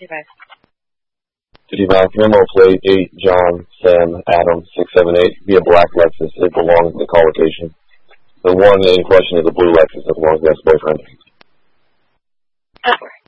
Goodbye. Memo plate 8 John Sam Adam 678 be a black Lexus. It belongs to the call location. The one in question is a blue Lexus that belongs to his boyfriend.